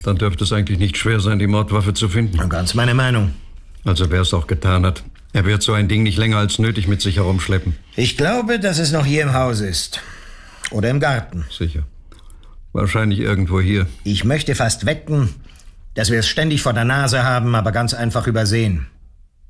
Dann dürfte es eigentlich nicht schwer sein, die Mordwaffe zu finden. Ganz meine Meinung. Also wer es auch getan hat. Er wird so ein Ding nicht länger als nötig mit sich herumschleppen. Ich glaube, dass es noch hier im Haus ist. Oder im Garten. Sicher. Wahrscheinlich irgendwo hier. Ich möchte fast wetten, dass wir es ständig vor der Nase haben, aber ganz einfach übersehen.